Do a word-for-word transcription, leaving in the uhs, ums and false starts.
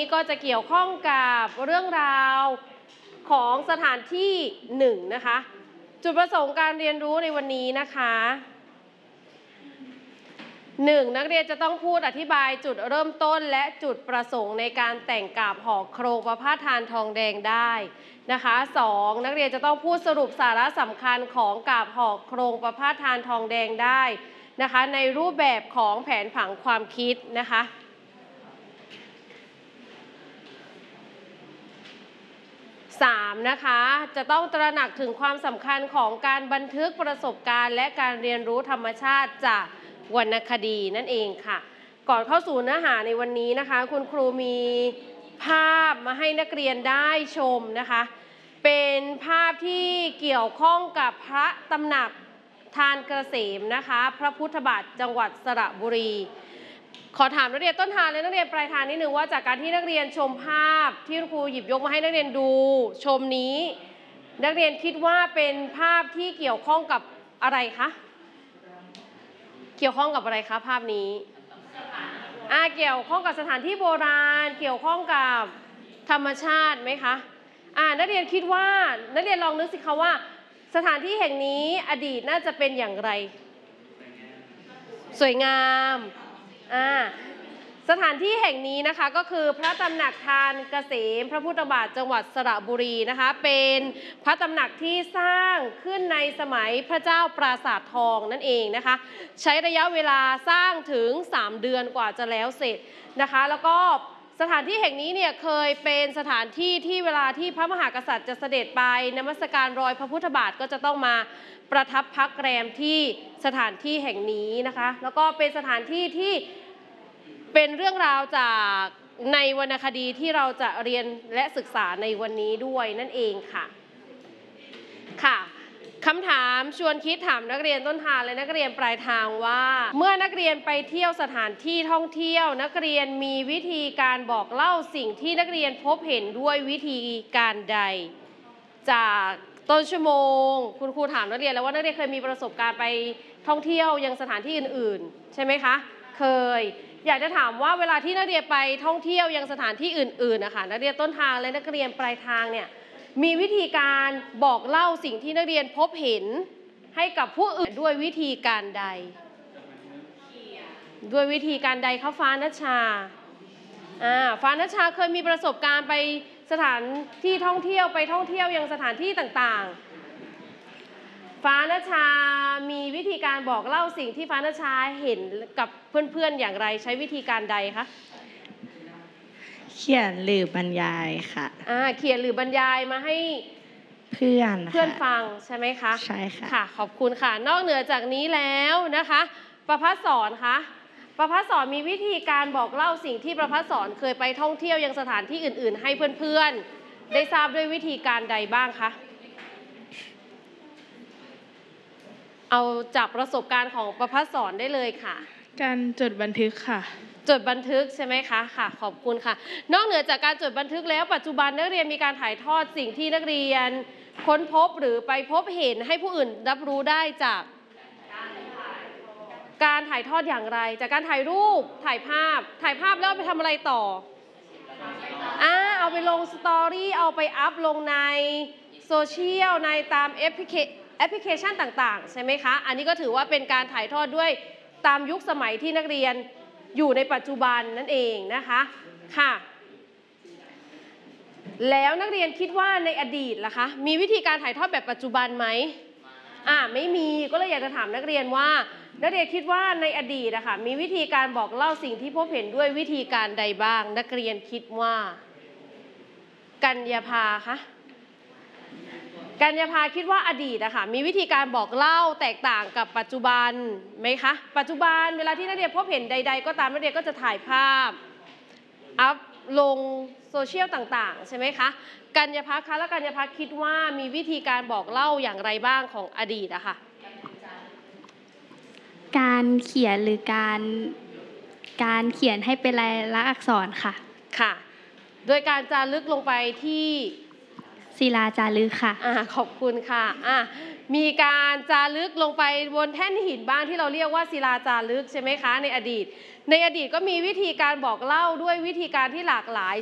ก็จะเกี่ยวข้องกับเรื่องราวของสถานที่หนึ่งนะคะจุดประสงค์การเรียนรู้ในวันนี้นะคะหนึ่งนักเรียนจะต้องพูดอธิบายจุดเริ่มต้นและจุดประสงค์ในการแต่งกาบห่อโครงประพาสทานทองแดงได้นะคะสองนักเรียนจะต้องพูดสรุปสาระสำคัญของกาบห่อโครงประพาสทานทองแดงได้นะคะในรูปแบบของแผนผังความคิดนะคะสามนะคะจะต้องตระหนักถึงความสำคัญของการบันทึกประสบการณ์และการเรียนรู้ธรรมชาติจากวรรณคดีนั่นเองค่ะก่อนเข้าสู่เนื้อหาในวันนี้นะคะคุณครูมีภาพมาให้นักเรียนได้ชมนะคะเป็นภาพที่เกี่ยวข้องกับพระตำหนักทานเกษมนะคะพระพุทธบาทจังหวัดสระบุรีขอถามนักเรียนต้นทางและนักเรียนปลายทางนิดนึงว่าจากการที่นักเรียนชมภาพที่ครูหยิบยกมาให้นักเรียนดูชมนี้นักเรียนคิดว่าเป็นภาพที่เกี่ยวข้องกับอะไรคะเกี่ยวข้องกับอะไรคะภาพนี้อ่าเกี่ยวข้องกับสถานที่โบราณเกี่ยวข้องกับธรรมชาติไหมคะอ่านักเรียนคิดว่านักเรียนลองนึกสิคะว่าสถานที่แห่งนี้อดีตน่าจะเป็นอย่างไรสวยงามอ่าสถานที่แห่งนี้นะคะก็คือพระตำหนักทานเกษมพระพุทธบาทจังหวัดสระบุรีนะคะเป็นพระตำหนักที่สร้างขึ้นในสมัยพระเจ้าปราสาททองนั่นเองนะคะใช้ระยะเวลาสร้างถึงสามเดือนกว่าจะแล้วเสร็จนะคะแล้วก็สถานที่แห่งนี้เนี่ยเคยเป็นสถานที่ที่เวลาที่พระมหากษัตริย์จะเสด็จไปนมัสการรอยพระพุทธบาทก็จะต้องมาประทับพักแรมที่สถานที่แห่งนี้นะคะแล้วก็เป็นสถานที่ที่เป็นเรื่องราวจากในวรรณคดีที่เราจะเรียนและศึกษาในวันนี้ด้วยนั่นเองค่ะค่ะคำถามชวนคิดถามนักเรียนต้นทางและนักเรียนปลายทางว่าเมื่อนักเรียนไปเที่ยวสถานที่ท่องเที่ยวนักเรียนมีวิธีการบอกเล่าสิ่งที่นักเรียนพบเห็นด้วยวิธีการใดจากต้นชั่วโมงคุณครูถามนักเรียนแล้วว่านักเรียนเคยมีประสบการณ์ไปท่องเที่ยวยังสถานที่อื่นๆใช่ไหมคะเคยอยากจะถามว่าเวลาที่นักเรียนไปท่องเที่ยวยังสถานที่อื่นๆนะคะนักเรียนต้นทางและนักเรียนปลายทางเนี่ยมีวิธีการบอกเล่าสิ่งที่นักเรียนพบเห็นให้กับผู้อื่นด้วยวิธีการใดด้วยวิธีการใดคะฟ้านัชชาอ่าฟ้านัชชาเคยมีประสบการณ์ไปสถานที่ท่องเที่ยวไปท่องเที่ยวยังสถานที่ต่างๆฟ้านัชชามีวิธีการบอกเล่าสิ่งที่ฟ้านัชชาเห็นกับเพื่อนๆอย่างไรใช้วิธีการใดคะเขียนหรือบรรยายค่ะอ่าเขียนหรือบรรยายมาให้เพื่อนเพื่อนฟังใช่ไหมคะใช่ค่ะค่ะขอบคุณค่ะนอกเหนือจากนี้แล้วนะคะประภัสสรคะประภัสสรมีวิธีการบอกเล่าสิ่งที่ประภัสสรเคยไปท่องเที่ยวยังสถานที่อื่นๆให้เพื่อนๆได้ทราบด้วยวิธีการใดบ้างคะเอาจากประสบการณ์ของประภัสสรได้เลยค่ะการจดบันทึกค่ะจดบันทึกใช่ไหมคะค่ะขอบคุณค่ะนอกเหนือจากการจดบันทึกแล้วปัจจุบันนักเรียนมีการถ่ายทอดสิ่งที่นักเรียนค้นพบหรือไปพบเห็นให้ผู้อื่นรับรู้ได้จากการถ่ายทอดอย่างไรจากการถ่ายรูปถ่ายภาพถ่ายภาพแล้วไปทำอะไรต่ออ่าเอาไปลงสตอรี่เอาไปอัพลงในโซเชียลในตามแอปพลิเคแอปพลิเคชันต่างๆใช่ไหมคะอันนี้ก็ถือว่าเป็นการถ่ายทอดด้วยตามยุคสมัยที่นักเรียนอยู่ในปัจจุบันนั่นเองนะคะค่ะแล้วนักเรียนคิดว่าในอดีตล่ะคะมีวิธีการถ่ายทอดแบบปัจจุบันไหมอ่าไม่มีก็เลยอยากจะถามนักเรียนว่านักเรียนคิดว่าในอดีตนะคะมีวิธีการบอกเล่าสิ่งที่พบเห็นด้วยวิธีการใดบ้างนักเรียนคิดว่ากัญญาภาคะกัญญาภาคิดว่าอดีตนะคะมีวิธีการบอกเล่าแตกต่างกับปัจจุบันไหมคะปัจจุบันเวลาที่นักเรียนพบเห็นใดๆก็ตามนักเรียนก็จะถ่ายภาพอัพลงโซเชียลต่างๆใช่ไหมคะกัญญาภาคะและกัญญาภาคิดว่ามีวิธีการบอกเล่าอย่างไรบ้างของอดีตอะค่ะการเขียนหรือการการเขียนให้เป็นลายลักษณ์อักษรค่ะค่ะโดยการจารึกลงไปที่ศิลาจารึกค่ะอ่าขอบคุณค่ะอ่ามีการจารึกลงไปบนแท่นหินบ้างที่เราเรียกว่าศิลาจารึกใช่ไหมคะในอดีตในอดีตก็มีวิธีการบอกเล่าด้วยวิธีการที่หลากหลาย